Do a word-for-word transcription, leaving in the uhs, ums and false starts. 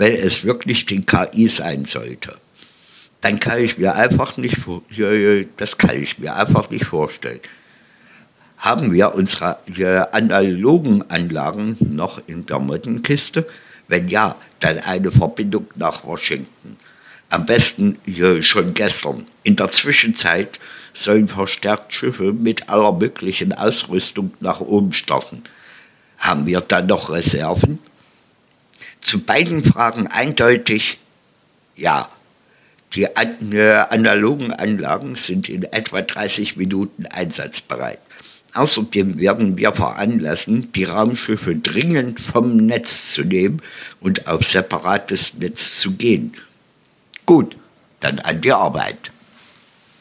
wenn es wirklich die K I sein sollte. Dann kann ich mir einfach nicht, das kann ich mir einfach nicht vorstellen. Haben wir unsere analogen Anlagen noch in der Mottenkiste? Wenn ja, dann eine Verbindung nach Washington. Am besten schon gestern. In der Zwischenzeit sollen verstärkt Schiffe mit aller möglichen Ausrüstung nach oben starten. Haben wir dann noch Reserven? Zu beiden Fragen eindeutig ja. Die analogen Anlagen sind in etwa dreißig Minuten einsatzbereit. Außerdem werden wir veranlassen, die Raumschiffe dringend vom Netz zu nehmen und auf separates Netz zu gehen. Gut, dann an die Arbeit.